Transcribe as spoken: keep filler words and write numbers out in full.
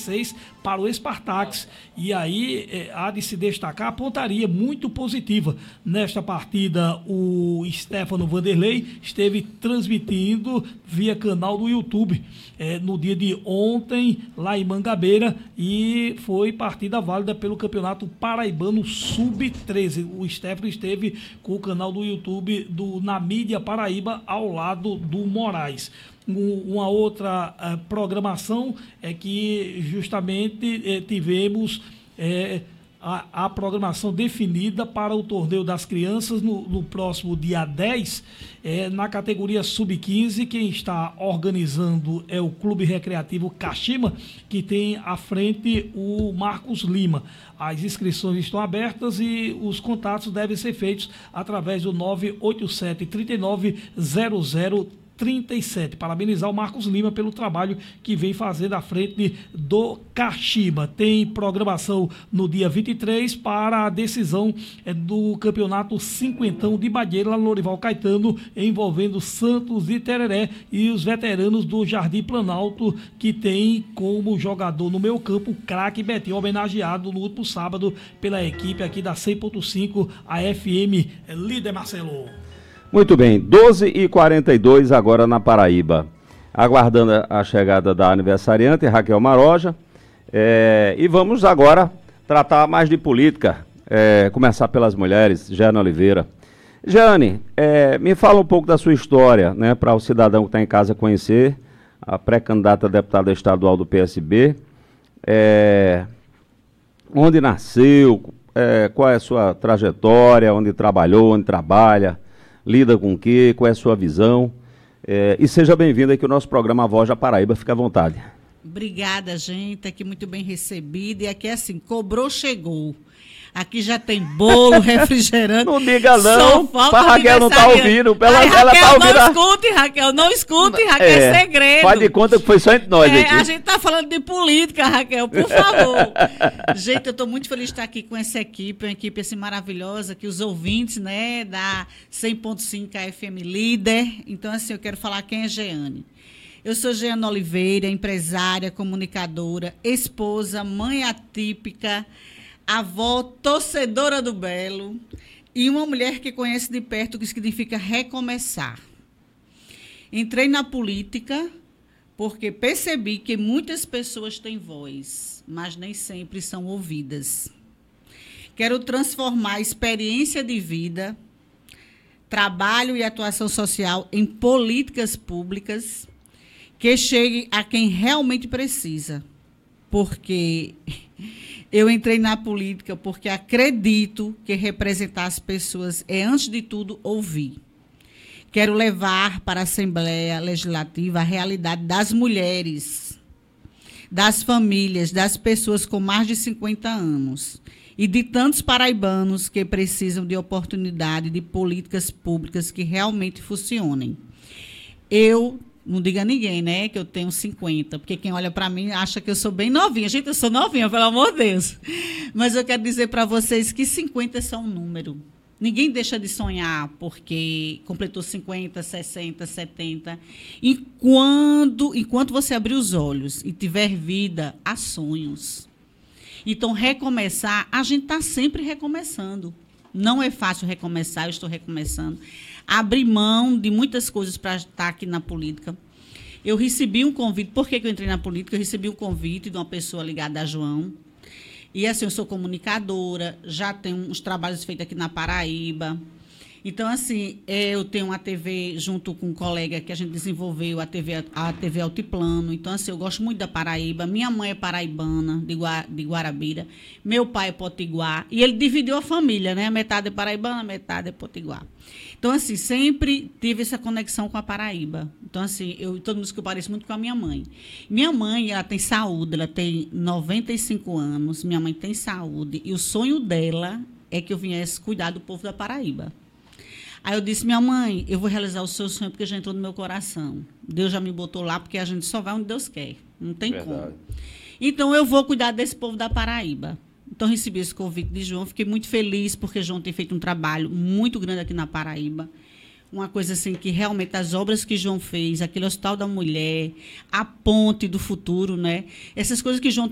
seis para o Spartak. E aí é, há de se destacar a pontaria muito positiva. Nesta partida, o Stefano Vanderlei esteve transmitindo via canal do YouTube é, no dia de ontem, lá em Mangabeira, e foi partida válida pelo Campeonato Paraibano sub treze. O Stefano esteve com o canal do YouTube do Na Mídia Paraíba ao lado do Moraes. Uma outra uh, programação é que justamente eh, tivemos eh, a, a programação definida para o Torneio das Crianças no, no próximo dia dez, eh, na categoria sub quinze. Quem está organizando é o Clube Recreativo Kashima, que tem à frente o Marcos Lima. As inscrições estão abertas e os contatos devem ser feitos através do nove oito sete, três nove zero zero trinta e sete. Parabenizar o Marcos Lima pelo trabalho que vem fazendo à frente do Kashima. Tem programação no dia vinte e três para a decisão é, do Campeonato Cinquentão de Madeira, lá no Lorival Caetano, envolvendo Santos e Tereré e os veteranos do Jardim Planalto, que tem como jogador no meio campo o craque Betinho, homenageado no último sábado pela equipe aqui da cem ponto cinco, a F M Líder. Marcelo. Muito bem, doze e quarenta e dois agora na Paraíba. Aguardando a chegada da aniversariante, Raquel Maroja. É, e vamos agora tratar mais de política. É, começar pelas mulheres, Jeane Oliveira. Jeane, é, me fala um pouco da sua história, né, para o cidadão que está em casa conhecer, a pré-candidata a deputada estadual do P S B. É, onde nasceu, é, qual é a sua trajetória, onde trabalhou, onde trabalha, lida com o quê, qual é a sua visão, é, e seja bem-vindo aqui ao nosso programa A Voz da Paraíba, fique à vontade. Obrigada, gente, aqui muito bem recebida, e aqui é assim, cobrou, chegou. Aqui já tem bolo, refrigerante. Não diga não, para Raquel não tá ouvindo. Ela, Ai, ela Raquel, tá ouvindo. não escute, Raquel, não escute, Raquel, é, é segredo. Faz de conta que foi só entre nós é, aqui. A gente tá falando de política, Raquel, por favor. Gente, eu tô muito feliz de estar aqui com essa equipe, uma equipe assim maravilhosa, que os ouvintes, né, da cem ponto cinco, a F M Líder. Então, assim, eu quero falar quem é Jeane. Eu sou Jeane Oliveira, empresária, comunicadora, esposa, mãe atípica, avó, torcedora do Belo e uma mulher que conhece de perto o que significa recomeçar. Entrei na política porque percebi que muitas pessoas têm voz, mas nem sempre são ouvidas. Quero transformar a experiência de vida, trabalho e atuação social em políticas públicas que chegue a quem realmente precisa, porque eu entrei na política porque acredito que representar as pessoas é, antes de tudo, ouvir. Quero levar para a Assembleia Legislativa a realidade das mulheres, das famílias, das pessoas com mais de cinquenta anos e de tantos paraibanos que precisam de oportunidade de políticas públicas que realmente funcionem. Eu não diga a ninguém, né, que eu tenho cinquenta, porque quem olha para mim acha que eu sou bem novinha. Gente, eu sou novinha, pelo amor de Deus. Mas eu quero dizer para vocês que cinquenta é só um número. Ninguém deixa de sonhar porque completou cinquenta, sessenta, setenta. E quando, enquanto você abrir os olhos e tiver vida, há sonhos. Então, recomeçar, a gente está sempre recomeçando. Não é fácil recomeçar, eu estou recomeçando. Abri mão de muitas coisas para estar aqui na política. Eu recebi um convite. Por que que eu entrei na política? Eu recebi um convite de uma pessoa ligada a João. E assim, eu sou comunicadora, já tenho uns trabalhos feitos aqui na Paraíba. Então, assim, eu tenho uma T V junto com um colega que a gente desenvolveu, a T V, a T V Altiplano. Então, assim, eu gosto muito da Paraíba. Minha mãe é paraibana, de, Gua, de Guarabira. Meu pai é potiguar. E ele dividiu a família, né? Metade é paraibana, metade é potiguar. Então, assim, sempre tive essa conexão com a Paraíba. Então, assim, eu, todo mundo que eu pareço muito com a minha mãe. Minha mãe, ela tem saúde, ela tem noventa e cinco anos. Minha mãe tem saúde. E o sonho dela é que eu viesse cuidar do povo da Paraíba. Aí eu disse, minha mãe, eu vou realizar o seu sonho porque já entrou no meu coração. Deus já me botou lá porque a gente só vai onde Deus quer. Não tem Verdade. Como. Então, eu vou cuidar desse povo da Paraíba. Então, recebi esse convite de João. Fiquei muito feliz porque João tem feito um trabalho muito grande aqui na Paraíba. Uma coisa assim que realmente as obras que João fez, aquele Hospital da Mulher, a Ponte do Futuro, né? Essas coisas que João